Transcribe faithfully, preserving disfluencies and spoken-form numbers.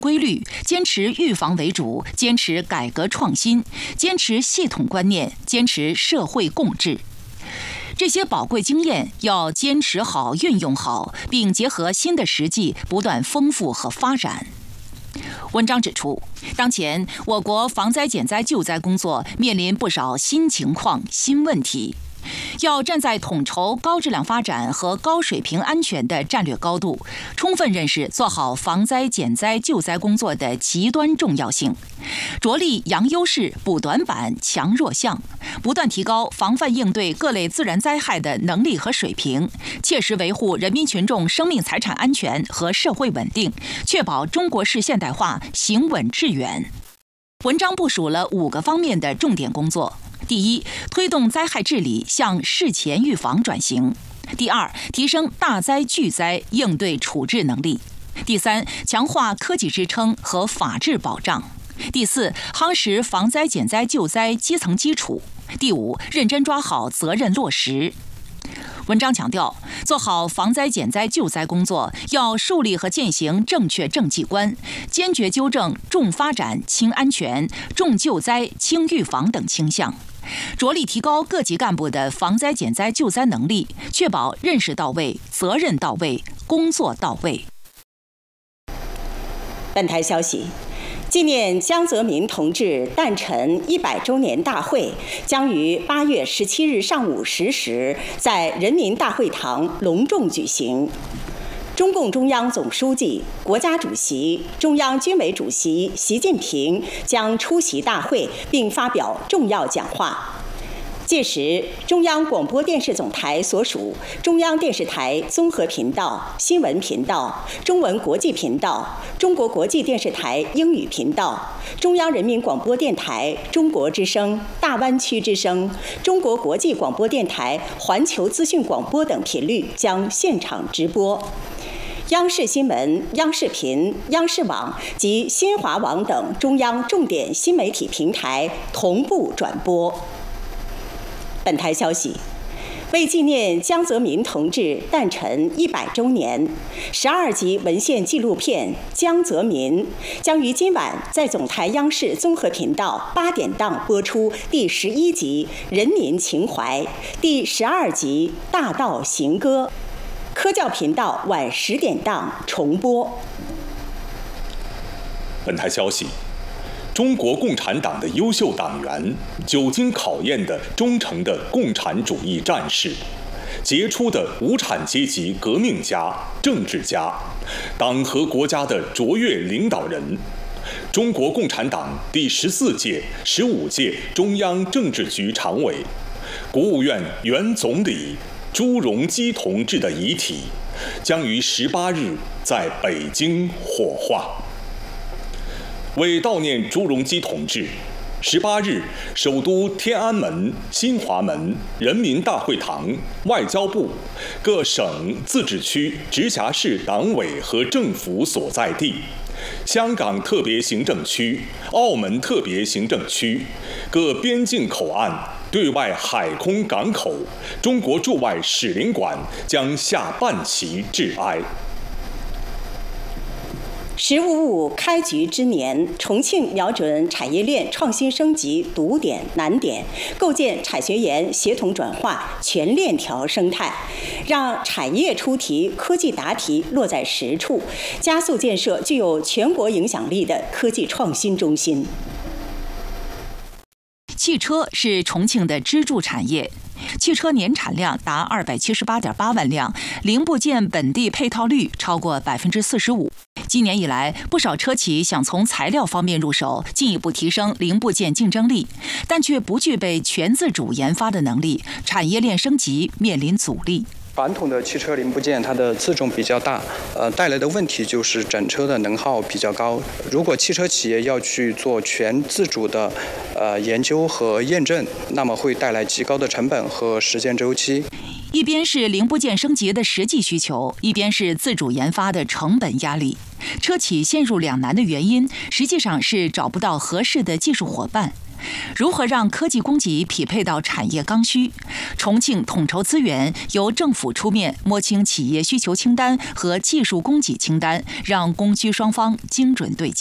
规律，坚持预防为主，坚持改革创新，坚持系统观念，坚持社会共治。这些宝贵经验要坚持好、运用好，并结合新的实际，不断丰富和发展。文章指出，当前我国防灾减灾救灾工作面临不少新情况、新问题。要站在统筹高质量发展和高水平安全的战略高度，充分认识做好防灾减灾救灾工作的极端重要性，着力扬优势、补短板、强弱项，不断提高防范应对各类自然灾害的能力和水平，切实维护人民群众生命财产安全和社会稳定，确保中国式现代化行稳致远。文章部署了五个方面的重点工作。第一，推动灾害治理向事前预防转型；第二，提升大灾巨灾应对处置能力；第三，强化科技支撑和法治保障；第四，夯实防灾减灾救灾基层基础；第五，认真抓好责任落实。文章强调，做好防灾减灾救灾工作，要树立和践行正确政绩观，坚决纠正重发展轻安全、重救灾轻预防等倾向，着力提高各级干部的防灾减灾救灾能力，确保认识到位、责任到位、工作到位。 本台消息，纪念江泽民同志诞辰一百周年大会将于八月十七日上午十时在人民大会堂隆重举行。中共中央总书记、国家主席、中央军委主席习近平将出席大会并发表重要讲话。届时，中央广播电视总台所属中央电视台综合频道、新闻频道、中文国际频道、中国国际电视台英语频道、中央人民广播电台中国之声、大湾区之声、中国国际广播电台环球资讯广播等频率将现场直播。央视新闻、央视频、央视网及新华网等中央重点新媒体平台同步转播。本台消息，为纪念江泽民同志诞辰一百周年，十二集文献纪录片《江泽民》将于今晚在总台央视综合频道八点档播出第十一集《人民情怀》，第十二集《大道行歌》，科教频道晚十点档重播。 本台消息，中国共产党的优秀党员，久经考验的忠诚的共产主义战士，杰出的无产阶级革命家、政治家，党和国家的卓越领导人，中国共产党第十四届、十五届中央政治局常委、国务院原总理朱镕基同志的遗体，将于十八日在北京火化。为悼念朱镕基同志，十八日，首都天安门、新华门、人民大会堂、外交部、各省、自治区、直辖市党委和政府所在地，香港特别行政区、澳门特别行政区、各边境口岸、对外海空港口、中国驻外使领馆将下半旗致哀。 十五五开局之年，重庆瞄准产业链创新升级堵点难点，构建产学研协同转化全链条生态，让产业出题、科技答题落在实处，加速建设具有全国影响力的科技创新中心。 汽车是重庆的支柱产业。汽车年产量达二百七十八点八万辆，零部件本地配套率超过百分之四十五。今年以来，不少车企想从材料方面入手，进一步提升零部件竞争力，但却不具备全自主研发的能力，产业链升级面临阻力。 传统的汽车零部件，它的自重比较大，呃，带来的问题就是整车的能耗比较高。如果汽车企业要去做全自主的呃研究和验证，那么会带来极高的成本和时间周期。 一边是零部件升级的实际需求，一边是自主研发的成本压力。车企陷入两难的原因，实际上是找不到合适的技术伙伴。 如何让科技供给匹配到产业刚需？重庆统筹资源，由政府出面摸清企业需求清单和技术供给清单，让供需双方精准对接。